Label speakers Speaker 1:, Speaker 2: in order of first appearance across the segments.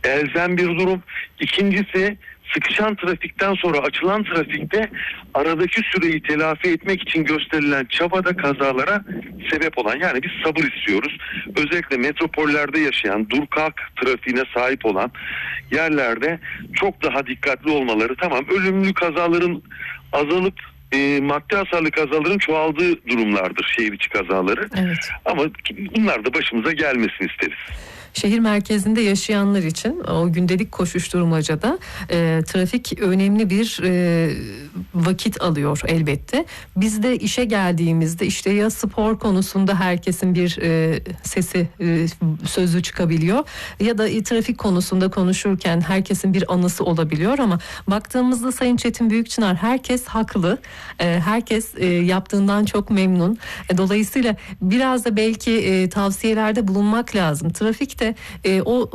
Speaker 1: elzem bir durum. İkincisi, sıkışan trafikten sonra açılan trafikte aradaki süreyi telafi etmek için gösterilen çabada kazalara sebep olan, yani biz sabır istiyoruz. Özellikle metropollerde yaşayan, dur kalk trafiğine sahip olan yerlerde çok daha dikkatli olmaları. Tamam, ölümlü kazaların azalıp maddi hasarlı kazaların çoğaldığı durumlardır şehir içi kazaları.
Speaker 2: Evet.
Speaker 1: Ama bunlar da başımıza gelmesini isteriz.
Speaker 2: Şehir merkezinde yaşayanlar için o gündelik koşuşturmacada trafik önemli bir vakit alıyor elbette. Biz de işe geldiğimizde işte ya spor konusunda herkesin bir sesi, sözü çıkabiliyor ya da trafik konusunda konuşurken herkesin bir anısı olabiliyor, ama baktığımızda Sayın Çetin Büyükçınar, herkes haklı. Herkes yaptığından çok memnun. Dolayısıyla biraz da belki tavsiyelerde bulunmak lazım. Trafikte o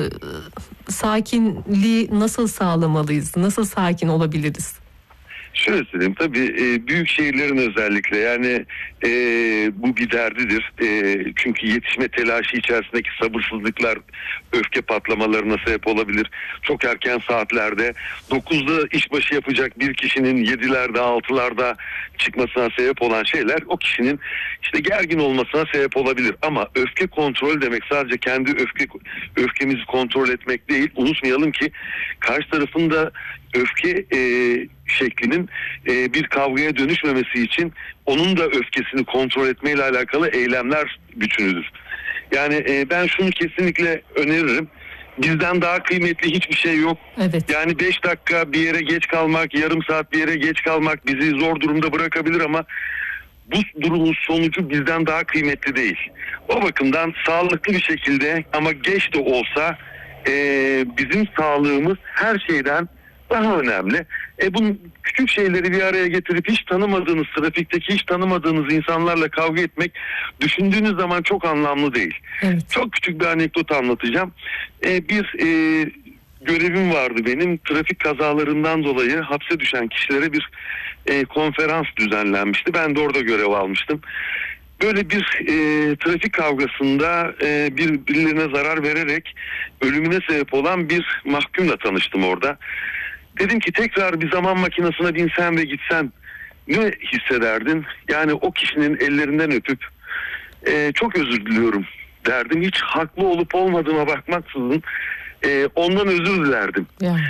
Speaker 2: sakinliği nasıl sağlamalıyız? Nasıl sakin olabiliriz?
Speaker 1: Şöyle söyleyeyim, tabii büyük şehirlerin özellikle, yani bu bir derdidir. Çünkü yetişme telaşı içerisindeki sabırsızlıklar öfke patlamalarına sebep olabilir. Çok erken saatlerde 9'da işbaşı yapacak bir kişinin 7'lerde 6'larda çıkmasına sebep olan şeyler o kişinin işte gergin olmasına sebep olabilir. Ama öfke kontrol demek sadece kendi öfkemizi kontrol etmek değil. Unutmayalım ki karşı tarafın da öfke şeklinin bir kavgaya dönüşmemesi için onun da öfkesini kontrol etmeyle alakalı eylemler bütünüdür. Yani ben şunu kesinlikle öneririm. Bizden daha kıymetli hiçbir şey yok.
Speaker 2: Evet.
Speaker 1: Yani 5 dakika bir yere geç kalmak, yarım saat bir yere geç kalmak bizi zor durumda bırakabilir, ama bu durumun sonucu bizden daha kıymetli değil. O bakımdan sağlıklı bir şekilde, ama geç de olsa bizim sağlığımız her şeyden daha önemli. Bu küçük şeyleri bir araya getirip hiç tanımadığınız, trafikteki hiç tanımadığınız insanlarla kavga etmek düşündüğünüz zaman çok anlamlı değil.
Speaker 2: Evet.
Speaker 1: Çok küçük bir anekdot anlatacağım. Bir görevim vardı benim. Trafik kazalarından dolayı hapse düşen kişilere bir konferans düzenlenmişti. Ben de orada görev almıştım. Böyle bir trafik kavgasında birbirlerine zarar vererek ölümüne sebep olan bir mahkumla tanıştım orada. Dedim ki tekrar bir zaman makinesine binsen ve gitsen ne hissederdin? Yani o kişinin ellerinden öpüp çok özür diliyorum derdim. Hiç haklı olup olmadığıma bakmaksızın ondan özür dilerdim.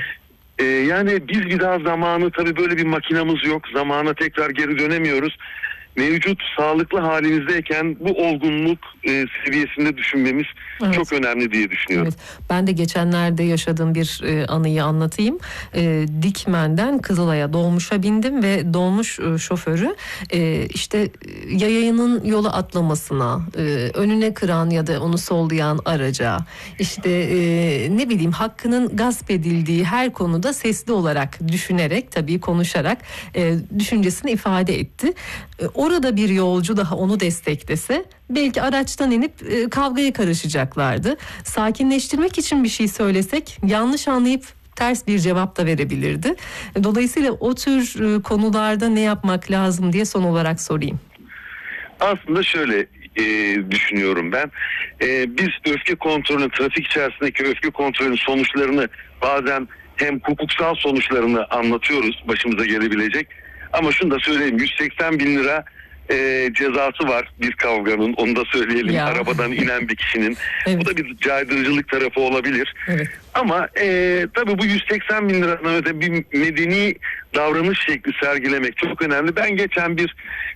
Speaker 1: Yani biz bir daha zamanı, tabii böyle bir makinamız yok. Zamana tekrar geri dönemiyoruz. Mevcut sağlıklı halimizdeyken bu olgunluk seviyesinde düşünmemiz çok önemli diye düşünüyorum.
Speaker 2: Evet. Ben de geçenlerde yaşadığım bir anıyı anlatayım. Dikmen'den Kızılay'a dolmuşa bindim ve dolmuş şoförü işte yayayının yola atlamasına, önüne kıran ya da onu sollayan araca, işte ne bileyim hakkının gasp edildiği her konuda sesli olarak düşünerek, tabii konuşarak düşüncesini ifade etti. Orada bir yolcu daha onu desteklese belki araçtan inip kavgaya karışacaklardı. Sakinleştirmek için bir şey söylesek yanlış anlayıp ters bir cevap da verebilirdi. Dolayısıyla o tür konularda ne yapmak lazım diye son olarak sorayım.
Speaker 1: Aslında şöyle düşünüyorum ben. Biz öfke kontrolünü, trafik içerisindeki öfke kontrolünün sonuçlarını, bazen hem hukuksal sonuçlarını anlatıyoruz, başımıza gelebilecek. Ama şunu da söyleyeyim, 180 bin lira cezası var bir kavganın, onu da söyleyelim.
Speaker 2: Ya.
Speaker 1: Arabadan inen bir kişinin.
Speaker 2: Evet.
Speaker 1: Bu da bir caydırıcılık tarafı olabilir.
Speaker 2: Evet.
Speaker 1: Ama tabii bu 180 bin liranın öte bir medeni davranış şekli sergilemek çok önemli. Ben geçen bir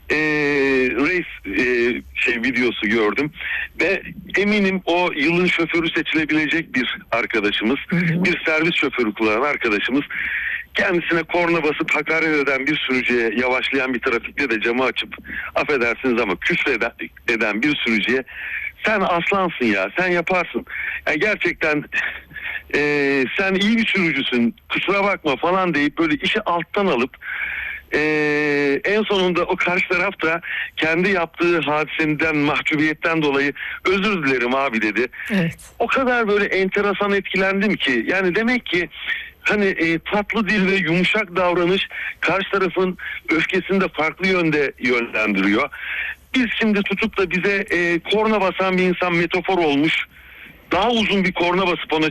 Speaker 1: race videosu gördüm ve eminim o yılın şoförü seçilebilecek bir arkadaşımız, bir servis şoförü kullanan arkadaşımız. Kendisine korna basıp hakaret eden bir sürücüye, yavaşlayan bir trafikte de camı açıp affedersiniz ama küfür eden bir sürücüye sen aslansın ya, sen yaparsın. Yani gerçekten sen iyi bir sürücüsün, kusura bakma falan deyip böyle işi alttan alıp en sonunda o karşı taraf da kendi yaptığı hadisenden, mahcubiyetten dolayı özür dilerim abi dedi.
Speaker 2: Evet.
Speaker 1: O kadar böyle enteresan etkilendim ki, yani demek ki hani tatlı dil ve yumuşak davranış karşı tarafın öfkesini de farklı yönde yönlendiriyor. Biz şimdi tutup da bize korna basan bir insan metafor olmuş, daha uzun bir korna basıp ona